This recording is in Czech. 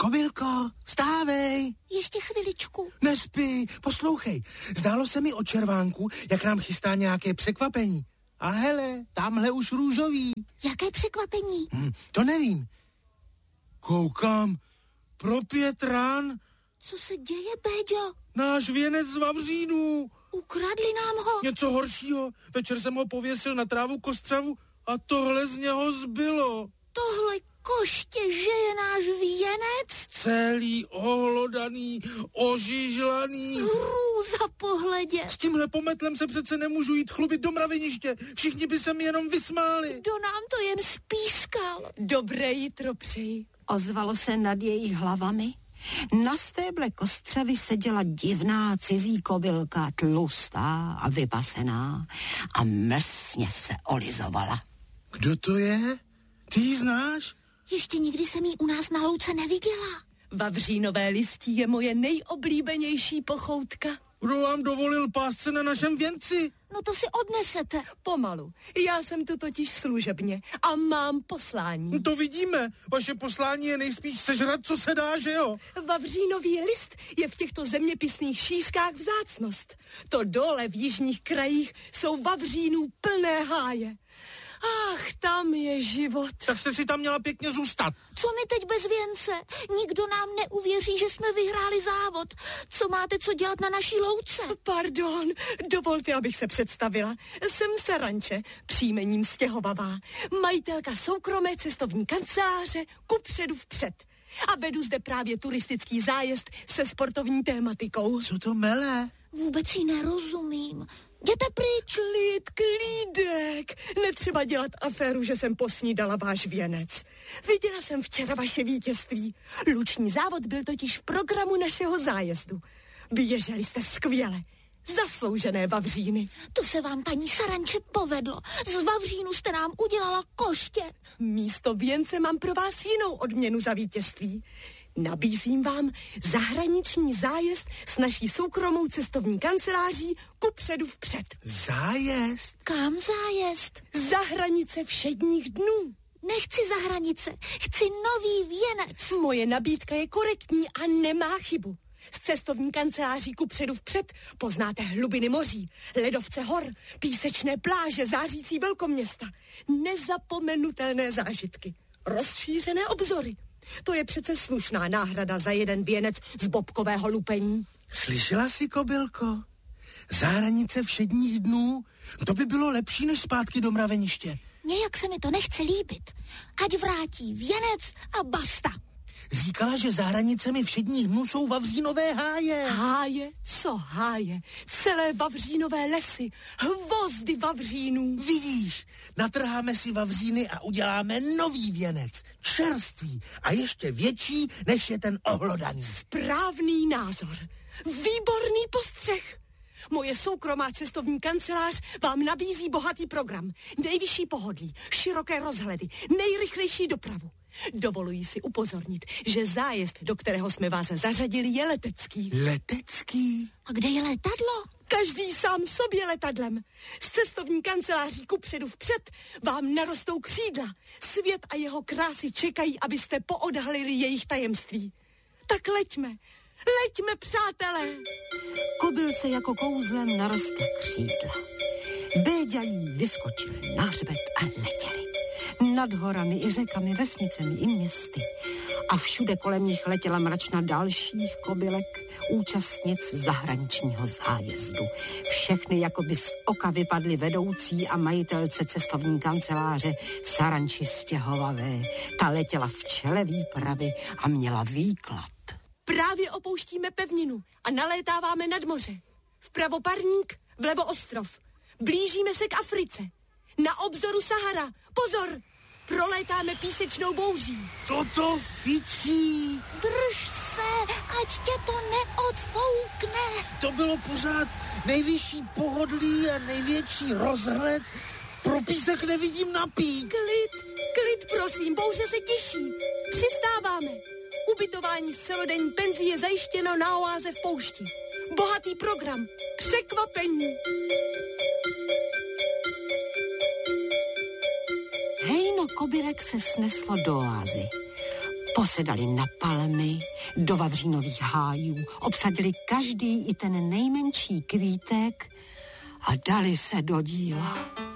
Kobylko, vstávej. Ještě chviličku. Nespí, poslouchej. Zdálo se mi od červánku, jak nám chystá nějaké překvapení. A hele, tamhle už růžový. Jaké překvapení? To nevím. Koukám, pro 5 ran. Co se děje, Béďo? Náš věnec z vavřínů. Ukradli nám ho. Něco horšího. Večer jsem ho pověsil na trávu kostřavu a tohle z něho zbylo. Tohle koště, že je náš věnec? Celý ohlodaný, ožižlaný. Hrůza pohledě. S tímhle pometlem se přece nemůžu jít chlubit do mraveniště. Všichni by se mi jenom vysmáli. Kdo nám to jen spískal? Dobré jitro přeji. Ozvalo se nad jejich hlavami. Na stéble kostřavy seděla divná cizí kobylka, tlustá a vypasená a mrsně se olizovala. Kdo to je? Ty ji znáš? Ještě nikdy jsem jí u nás na louce neviděla. Vavřínové listí je moje nejoblíbenější pochoutka. Kdo vám dovolil pást se na našem věnci? No to si odnesete. Pomalu. Já jsem tu totiž služebně a mám poslání. To vidíme. Vaše poslání je nejspíš sežrat, co se dá, že jo? Vavřínový list je v těchto zeměpisných šířkách vzácnost. To dole v jižních krajích jsou vavřínů plné háje. Ach, tam je život. Tak jste si tam měla pěkně zůstat. Co mi teď bez věnce? Nikdo nám neuvěří, že jsme vyhráli závod. Co máte co dělat na naší louce? Pardon, dovolte, abych se představila. Jsem Saranče, příjmením Stěhovavá, majitelka soukromé cestovní kanceláře Kupředu vpřed. A vedu zde právě turistický zájezd se sportovní tématikou. Co to mele? Vůbec jí nerozumím. Jděte pryč. Klídek. Netřeba dělat aféru, že jsem posnídala váš věnec. Viděla jsem včera vaše vítězství. Luční závod byl totiž v programu našeho zájezdu. Běželi jste skvěle. Zasloužené vavříny. To se vám, paní Saranče, povedlo. Z vavřínu jste nám udělala koště. Místo věnce mám pro vás jinou odměnu za vítězství. Nabízím vám zahraniční zájezd s naší soukromou cestovní kanceláří Kupředu vpřed. Zájezd? Kam zájezd? Za hranice všedních dnů. Nechci za hranice, chci nový věnec. Moje nabídka je korektní a nemá chybu. Z cestovní kanceláří Kupředu vpřed poznáte hlubiny moří, ledovce hor, písečné pláže, zářící velkoměsta, nezapomenutelné zážitky, rozšířené obzory. To je přece slušná náhrada za jeden věnec z bobkového lupení. Slyšela jsi, kobylko? Za hranice všedních dnů? To by bylo lepší, než zpátky do mraveniště. Nějak se mi to nechce líbit. Ať vrátí věnec a basta. Říkala, že za hranicemi všedních dnů jsou vavřínové háje. Háje? Co háje? Celé vavřínové lesy, hvozdy vavřínů. Vidíš, natrháme si vavříny a uděláme nový věnec. Čerstvý a ještě větší, než je ten ohlodaný. Správný názor. Výborný postřeh. Moje soukromá cestovní kancelář vám nabízí bohatý program. Nejvyšší pohodlí, široké rozhledy, nejrychlejší dopravu. Dovoluji si upozornit, že zájezd, do kterého jsme vás zařadili, je letecký. Letecký? A kde je letadlo? Každý sám sobě letadlem. Z cestovní kanceláří Kupředu vpřed vám narostou křídla. Svět a jeho krásy čekají, abyste poodhalili jejich tajemství. Tak leďme, přátelé. Kobylce jako kouzlem naroste křídla. Béďa jí vyskočil na hřbet a letěli. Nad horami i řekami, vesnicemi i městy. A všude kolem nich letěla mračna dalších kobylek, účastnic zahraničního zájezdu. Všechny jakoby z oka vypadly vedoucí a majitelce cestovní kanceláře Saranči Stěhovavé. Ta letěla v čele výpravy a měla výklad. Právě opouštíme pevninu a nalétáváme nad moře. Vpravo parník, vlevo ostrov. Blížíme se k Africe. Na obzoru Sahara. Pozor! Prolétáme písečnou bouří. Toto fičí. Drž se, ať tě to neodfoukne. To bylo pořád nejvyšší pohodlí a největší rozhled. Pro písek nevidím napít. Klid, prosím, bouře se těší. Přistáváme. Ubytování z celodenní penzí je zajištěno na oáze v poušti. Bohatý program. Překvapení. Hejno kobylek se sneslo do oázy. Posedali na palmy, do vavřínových hájů, obsadili každý i ten nejmenší kvítek a dali se do díla.